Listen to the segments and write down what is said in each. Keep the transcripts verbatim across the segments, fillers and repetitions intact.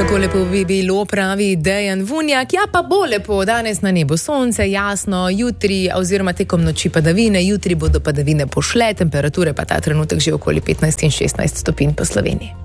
Kako lepo bi bilo, pravi Dejan Vunjak. Ja, pa bo lepo, danes na nebu sonce, jasno, jutri oziroma tekom noči padavine, jutri bodo padavine pošle, temperature pa ta trenutek že okoli petnajst in šestnajst stopinj po Sloveniji.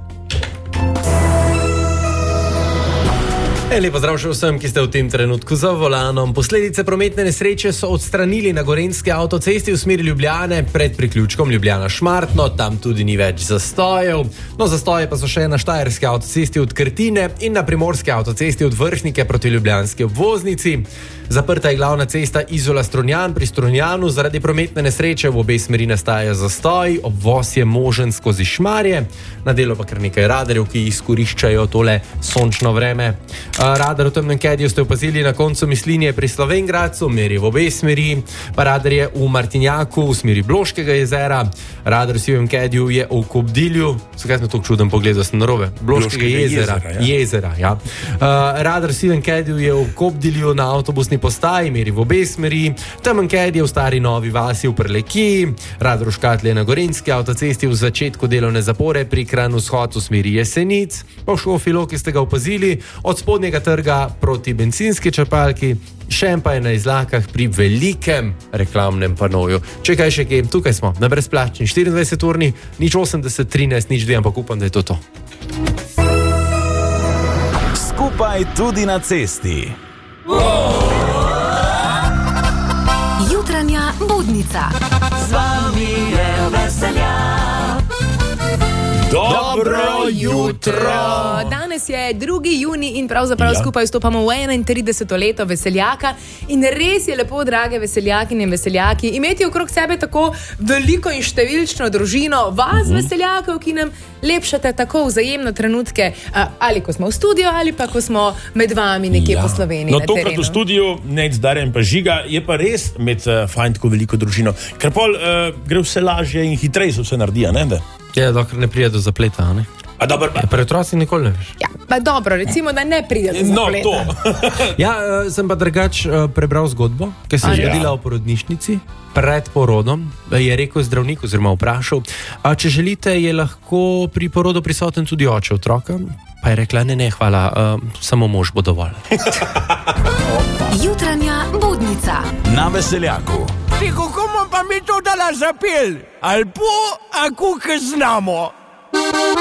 Lepo zdrav še vsem, ki ste v tem trenutku za volanom. Posledice prometne nesreče so odstranili na gorenjski avtocesti v smeri Ljubljane pred priključkom Ljubljana-Šmartno, tam tudi ni več zastojev. No, zastoje pa so še na štajerski avtocesti od Krtine in na primorski avtocesti od Vrhnike proti ljubljanski obvoznici. Zaprta je glavna cesta Izola-Strunjan pri Strunjanu, zaradi prometne nesreče v obe smeri nastaja zastoj, obvoz je možen skozi Šmarje, na delo pa kar nekaj radarjev, ki izkoriščajo tole sončno vreme. Radar v temnem kedju ste opazili na koncu Mislinje pri Slovenj Gradcu, meri v obe smeri, pa radar je v Martinjaku v smeri Bloškega jezera, radar v sivem kedju je v Kobdilju, zakaj smo tako čuden pogled, da sem narobe? Bloškega jezera, jezera, ja. jezera ja. Uh, radar v sivem kedju je v Kobdilju na avtobusni postaji, meri v obe smeri, temen kedje v Stari Novi vasi v Prlekiji, radar v Škatlje na gorenjski avtocesti v začetku delovne zapore pri Kranju vzhod v smeri Jesenic, pa v Škofji Loki ste ga opazili, od spodnjega trga proti bencinski črpalki, še en pa je na Izlakah pri velikem reklamnem panoju. Če kaj še kje, tukaj smo, na brezplačni štiriindvajset urni, nič osemdeset, trinajst, nič dve, ampak upam, da je to to. Skupaj tudi na cesti. Jutranja budnica. Z vami je Veseljak. Dobro jutro! Danes je drugi junij in pravzaprav ja. skupaj vstopamo v enaintrideseto leto Veseljaka in res je lepo, drage veseljakinje in veseljaki, imeti okrog sebe tako veliko in številčno družino, vas mm-hmm. veseljakov, ki nam lepšate tako vzajemno trenutke, ali ko smo v studiu, ali pa ko smo med vami nekje ja. po Sloveniji. No, tokrat v studiu, Nec, Darjan pa Žiga, je pa res med uh, fajn tako veliko družino, ker pol uh, gre vse lažje in hitreje se vse naredi, ne? Da? Ja, dokler ne pride do zapleta, ne? A dobro, pa... Pri otroci nikoli ne veš. Ja, pa dobro, recimo, da ne pride do zapleta. No, to. Ja, sem pa drugač prebral zgodbo, ki se je zgodila v porodnišnici pred porodom. Je rekel zdravnik oziroma vprašal, a če želite, je lahko pri porodu prisoten tudi oče otroka. Pa je rekla, ne, ne, hvala, uh, samo mož bo dovolj. Jutranja budnica. Na Veseljaku. Ti, kako bomo pa mi to dala zapel? Ali po, ako znamo?